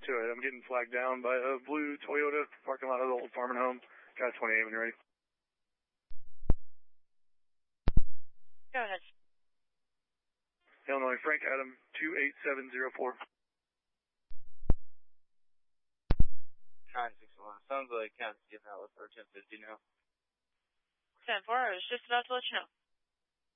to it. I'm getting flagged down by a blue Toyota parking lot of the old farm and home. Got 28 when you're ready. Go ahead. Illinois, Frank Adam, 28704. 961. Sounds like Kent's giving out for 1050 now. 10-4, I was just about to let you know.